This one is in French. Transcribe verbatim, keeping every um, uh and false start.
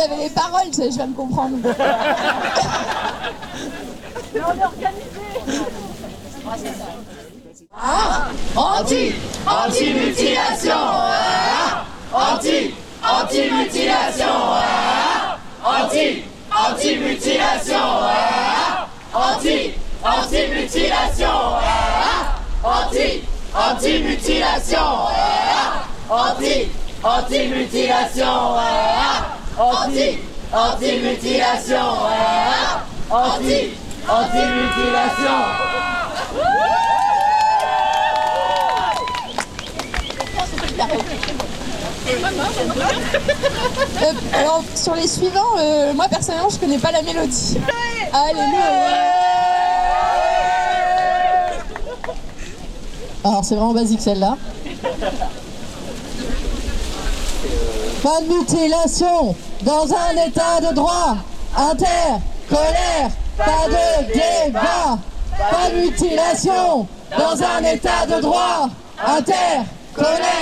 avez les paroles, je viens de comprendre. Mais on est organisé. Ah, anti, anti-mutilation. Ah, anti, anti-mutilation. Ah, anti, anti-mutilation. Ah, anti, anti-mutilation. Ah, anti, anti-mutilation. Ah, anti, anti-mutilation. Ah, anti, anti-mutilation. Ah, anti, anti-mutilation. Euh, alors sur les suivants, euh, moi personnellement je connais pas la mélodie. Alléluia. Alors c'est vraiment basique celle-là. Pas de mutilation dans un état de droit. Inter, colère, pas de débat. Pas de mutilation dans un état de droit. Inter, colère.